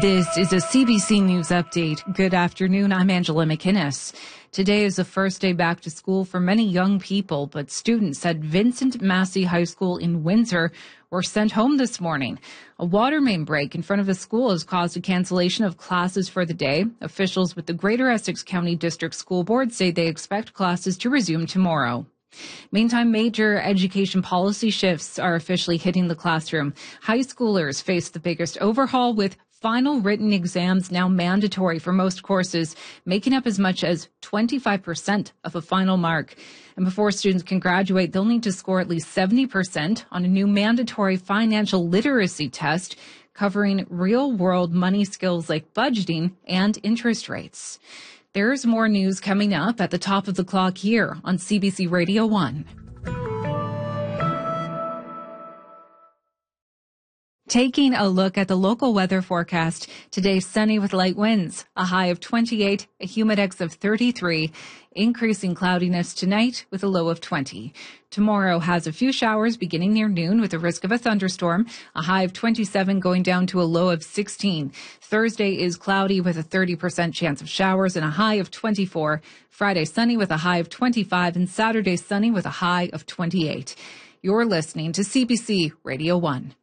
This is a CBC News Update. Good afternoon. I'm Angela McInnes. Today is the first day back to school for many young people, but students at Vincent Massey High School in Windsor were sent home this morning. A water main break in front of a school has caused a cancellation of classes for the day. Officials with the Greater Essex County District School Board say they expect classes to resume tomorrow. Meantime, major education policy shifts are officially hitting the classroom. High schoolers face the biggest overhaul, with final written exams now mandatory for most courses, making up as much as 25% of a final mark. And before students can graduate, they'll need to score at least 70% on a new mandatory financial literacy test covering real-world money skills like budgeting and interest rates. There's more news coming up at the top of the clock here on CBC Radio 1. Taking a look at the local weather forecast, today sunny with light winds, a high of 28, a humidex of 33, increasing cloudiness tonight with a low of 20. Tomorrow has a few showers beginning near noon with a risk of a thunderstorm, a high of 27 going down to a low of 16. Thursday is cloudy with a 30% chance of showers and a high of 24. Friday sunny with a high of 25 and Saturday sunny with a high of 28. You're listening to CBC Radio 1.